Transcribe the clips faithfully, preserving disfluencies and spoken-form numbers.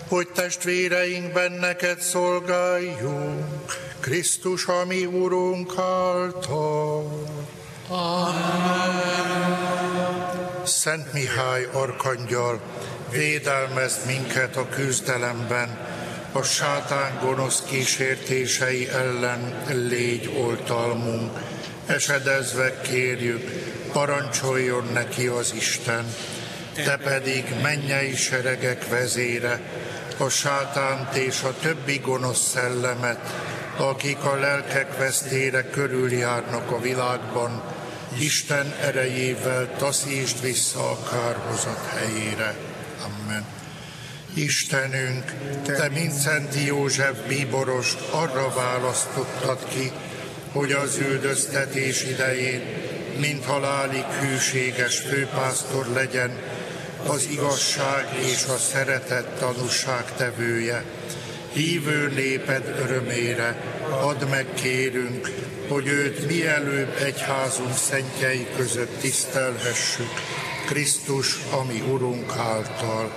hogy testvéreinkben neked szolgáljunk, Krisztus, a mi Urunk által. Amen. Szent Mihály arkangyal, védelmezd minket a küzdelemben, a sátán gonosz kísértései ellen légy oltalmunk. Esedezve kérjük, parancsoljon neki az Isten, te pedig mennyei seregek vezére, a sátánt és a többi gonosz szellemet, akik a lelkek vesztére körüljárnak a világban, Isten erejével taszítsd vissza a kárhozat helyére. Amen. Istenünk, te Mindszenty József bíborost arra választottad ki, hogy az üldöztetés idején, mint halálig hűséges főpásztor legyen, az igazság és a szeretet tanúságtevője. Hívő néped örömére add meg, kérünk, hogy őt mielőbb egyházunk szentjei között tisztelhessük, Krisztus, a mi Urunk által.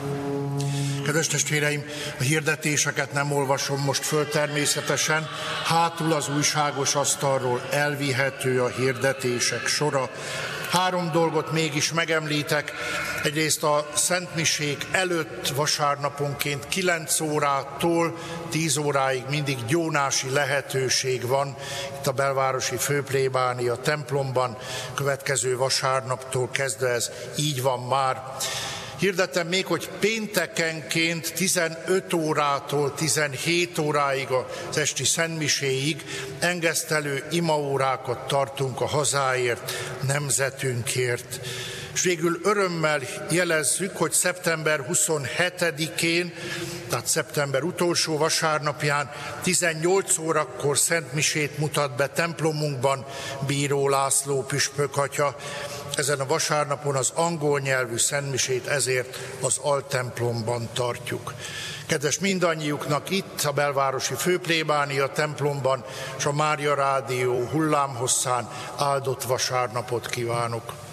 Kedves testvéreim, a hirdetéseket nem olvasom most föl természetesen, hátul az újságos asztalról elvihető a hirdetések sora. Három dolgot mégis megemlítek. Egyrészt a szentmisék előtt vasárnaponként kilenc órától tíz óráig mindig gyónási lehetőség van itt a belvárosi főplébánia templomban. Következő vasárnaptól kezdve ez így van már. Hirdetem még, hogy péntekenként tizenöt órától tizenhét óráig az esti szentmiséig engesztelő imaórákat tartunk a hazáért, nemzetünkért. És végül örömmel jelezzük, hogy szeptember huszonhetedikén, tehát szeptember utolsó vasárnapján tizennyolc órakor szentmisét mutat be templomunkban Bíró László püspök atya. Ezen a vasárnapon az angol nyelvű szentmisét ezért az altemplomban tartjuk. Kedves mindannyiuknak itt a belvárosi főplébánia templomban és a Mária Rádió hullámhosszán áldott vasárnapot kívánok!